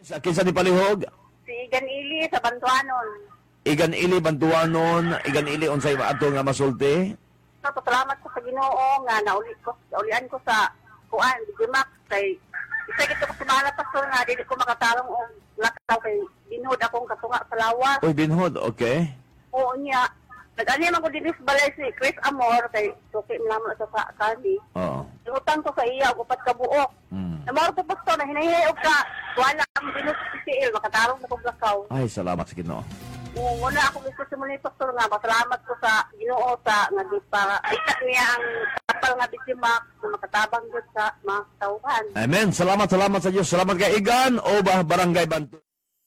Sa kinsa ni palihog? Si Igan Ili sa Bantuanon. Igan ili Bantuanon, igan ili unsay ato nga masulti? So, salamat ko sa Ginoo nga naulian ko sa kuan, Digimax kay isa gito ko sumala pastor nga dili ko makatarong og lakaw kay binhod akong katunga sa lawas. Uy, binhod, okay. Oo niya. Nag-ani man ko dinis balay si Chris Amor kay suki mo sa kani. Oo. Utang ko sa iya og upat ka buok. Namaro ko pastor na hinahiyay og ka wala ang binhod si CL makatarong na kog lakaw. Ay, salamat sa Ginoo. Muna ako gusto simula ni Pastor nga, masalamat ko sa Ginoo sa nga di para isa niya ang kapal nga Digimax na makatabang doon sa mga tauhan. Amen. Salamat sa Diyos. Salamat kay Igan o Barangay Bantu.